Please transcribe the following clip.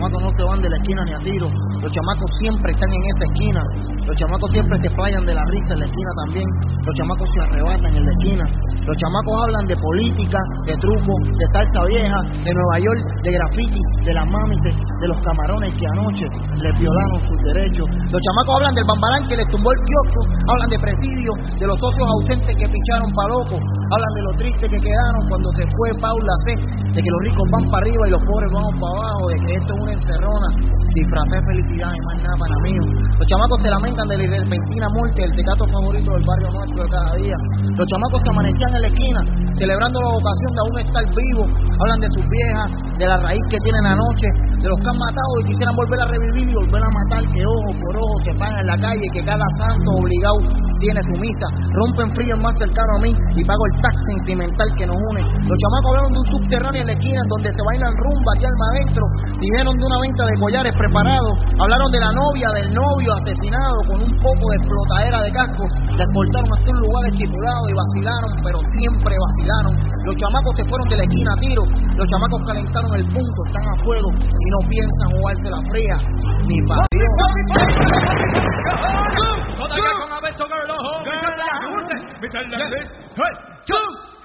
chamacos no se van de la esquina ni a tiro. Los chamacos siempre están en esa esquina. Los chamacos siempre se playan de la risa en la esquina también. Los chamacos se arrebatan en la esquina. Los chamacos hablan de política, de truco, de salsa vieja, de Nueva York, de graffiti, de las mamis, de los camarones que anoche les violaron sus derechos. Los chamacos hablan del bambalán que les tumbó el kiosco, hablan de presidio, de los socios ausentes que picharon pa' loco, hablan de lo triste que quedaron cuando se fue Paula C, de que los ricos van para arriba y los pobres vamos para abajo, de que esto es una encerrona, disfrazé de felicidad y más nada para mí. Los chamacos se lamentan de la repentina muerte del tecato favorito del barrio nuestro de cada día. Los chamacos se amanecían en la esquina celebrando la vocación de aún estar vivos, hablan de sus viejas, de la raíz que tienen anoche, de los que han matado y quisieran volver a revivir y volver a matar, que ojo por ojo se pagan en la calle, que cada santo obligado tiene su misa, rompen frío el más cercano a mí y pago el tax sentimental que nos une. Los chamacos hablaron de un subterráneo en la esquina en donde se bailan rumba y alma adentro, dijeron de una venta de collares preparados, hablaron de la novia, del novio asesinado con un poco de explotadera de cascos, la exportaron hasta un lugar estipulado y vacilaron, pero siempre vacilaron. Los chamacos se fueron de la esquina a tiro, los chamacos calentaron el punto, están a fuego y no piensan jugarse la fría ni para Dios. Todavía con Alberto Garlojo, Mr. Hey,